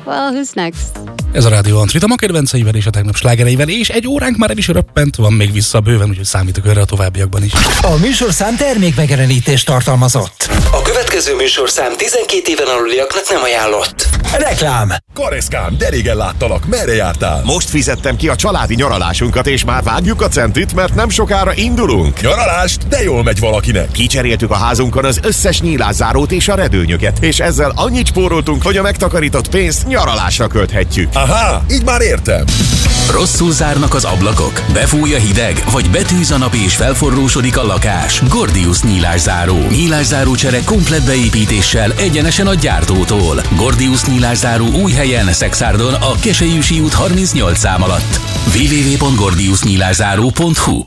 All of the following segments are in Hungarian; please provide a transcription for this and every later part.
Well, who's next? Ez a Rádió Antrit, a ma kedvenceivel és a tegnap slágereivel, és egy óránk már el is röppent, van még vissza bőven, úgyhogy számítok erre a továbbiakban is. A műsorszám termékmegjelenítést tartalmazott. A következő műsorszám 12 éven aluliaknak nem ajánlott. Reklám. Kareszkám, de régen láttalak, merre jártál? Most fizettem ki a családi nyaralásunkat, és már vágjuk a centit, mert nem sokára indulunk. Nyaralást? De jól megy valakinek. Kicseréltük a házunkon az összes nyílászárót és a redőnyöket, és ezzel annyit spóroltunk, hogy a megtakarított pénzt nyaralásra költhetjük. Aha, így már értem. Rosszul zárnak az ablakok, befúj a hideg, vagy betűz a nap és felforrósodik a lakás. Gordius nyílászáró. Nyílászáró csere komplett beépítéssel egyenesen a gyártótól. Gordius nyílászáró új helyen, Szexárdon, a Keselyűsi út 38 szám alatt. www.gordiusnyílászáró.hu.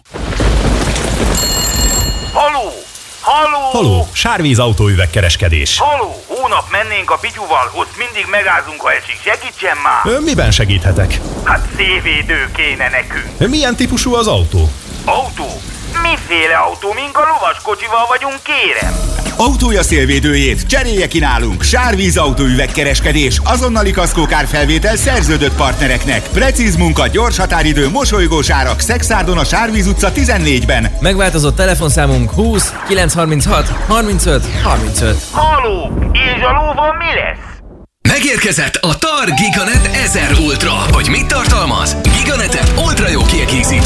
Haló! Haló! Haló, Sárvíz autóüvegkereskedés. Haló! Hónap mennénk a Pityuval, ott mindig megázunk, ha esik. Segítsen már! Miben segíthetek? Hát szélvédő kéne nekünk. Milyen típusú az autó? Autó? Miféle autó? Mink a lovaskocsival vagyunk, kérem? Autója szélvédőjét cserélje ki nálunk. Sárvíz autóüvegkereskedés. Azonnali kaszkókárfelvétel szerződött partnereknek. Precíz munka, gyors határidő, mosolygós árak. Szexárdon a Sárvíz utca 14-ben. Megváltozott telefonszámunk 20 936 35 35. Haló! És a lóval mi lesz? Megérkezett a TAR Giganet 1000 Ultra. Hogy mit tartalmaz? Giganetet ultra jó kiegészítő